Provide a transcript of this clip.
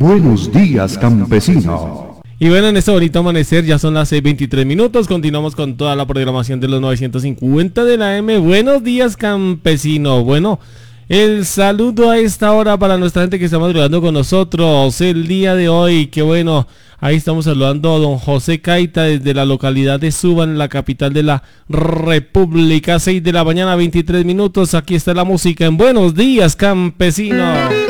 Buenos días, campesino. Y bueno, en este bonito amanecer ya son las 6:23 minutos. Continuamos con toda la programación de los 950 de la M. Buenos días, campesino. Bueno, el saludo a esta hora para nuestra gente que está madrugando con nosotros el día de hoy. Qué bueno, ahí estamos saludando a don José Caita desde la localidad de Suba, en la capital de la República. 6 de la mañana, 23 minutos. Aquí está la música en Buenos días, campesino.